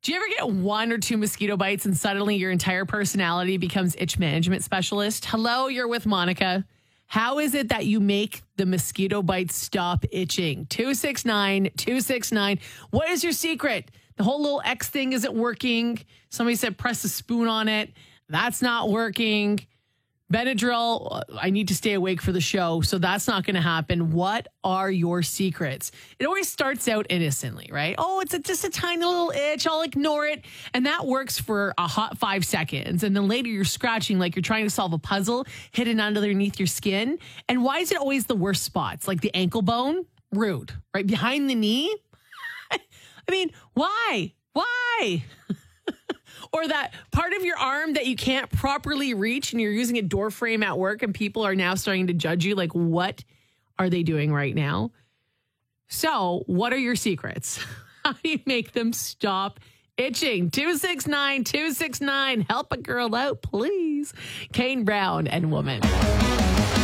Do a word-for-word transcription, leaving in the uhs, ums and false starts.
Do you ever get one or two mosquito bites and suddenly your entire personality becomes itch management specialist? Hello, you're with Monica. How is it that you make the mosquito bites stop itching? two six nine, two six nine. What is your secret? The whole little X thing isn't working. Somebody said press a spoon on it. That's not working. Benadryl, I need to stay awake for the show, so that's not going to happen. What are your secrets? It always starts out innocently, right? Oh, it's a, just a tiny little itch. I'll ignore it. And that works for a hot five seconds. And then later you're scratching like you're trying to solve a puzzle hidden underneath your skin. And why is it always the worst spots? Like the ankle bone? Rude. Right behind the knee? I mean, why? Why? Or that part of your arm that you can't properly reach and you're using a door frame at work and people are now starting to judge you. Like, what are they doing right now? So what are your secrets? How do you make them stop itching? two six nine, two six nine. Help a girl out, please. Kane Brown and Woman.